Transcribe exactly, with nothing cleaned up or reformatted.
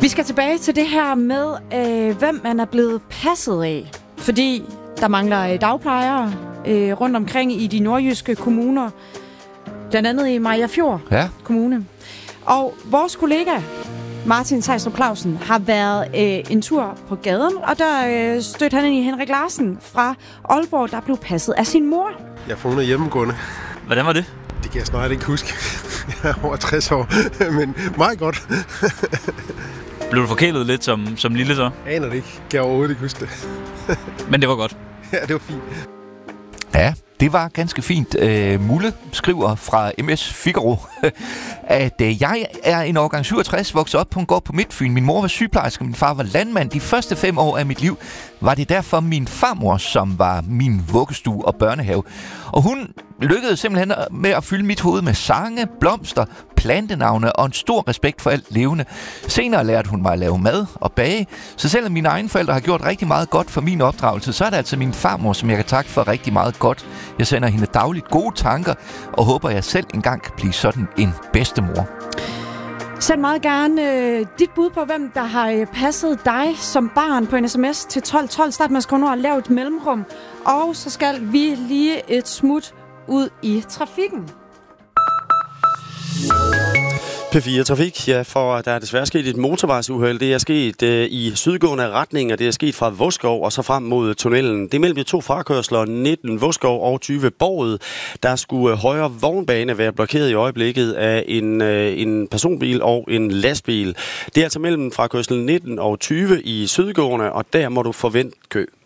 Vi skal tilbage til det her med, øh, hvem man er blevet passet af. Fordi der mangler dagplejere øh, rundt omkring i de nordjyske kommuner. Blandt andet i Mariagerfjord ja. Kommune. Og vores kollega Martin Sejstrup Clausen har været øh, en tur på gaden, og der øh, stødte han ind i Henrik Larsen fra Aalborg, der blev passet af sin mor. Jeg får noget hjemmegående. Hvordan var det? Det kan jeg snart ikke huske. Jeg er over tres år, men meget godt. Blev du forkælet lidt som, som lille så? Aner det ikke. Kan jeg overhovedet ikke huske det. Men det var godt. Ja, det var fint. Ja, det var ganske fint. Uh, Mulle skriver fra M S Figaro, at uh, jeg er en årgang syvogtres, vokset op på en gård på Midtfyn. Min mor var sygeplejerske, min far var landmand. De første fem år af mit liv var det derfor min farmor, som var min vuggestue og børnehave. Og hun lykkedes simpelthen med at fylde mit hoved med sange, blomster, plantenavne og en stor respekt for alt levende. Senere lærte hun mig at lave mad og bage, så selvom mine egne forældre har gjort rigtig meget godt for min opdragelse, så er det altså min farmor, som jeg kan takke for rigtig meget godt. Jeg sender hende dagligt gode tanker og håber, jeg selv engang kan blive sådan en bedstemor. Send meget gerne øh, dit bud på, hvem der har øh, passet dig som barn på en sms til tolv tolv. Start med at skrive og lave et mellemrum. Og så skal vi lige et smut ud i trafikken. P fire Trafik, ja, for der er desværre sket et motorvejsuheld. Det er sket øh, i sydgående retning, og det er sket fra Vodskov og så frem mod tunnelen. Det er mellem de to frakørsler, nitten Vodskov og tyve Borget. Der skulle øh, højre vognbane være blokeret i øjeblikket af en, øh, en personbil og en lastbil. Det er altså mellem frakørslen nitten og tyve i sydgående, og der må du forvente kø.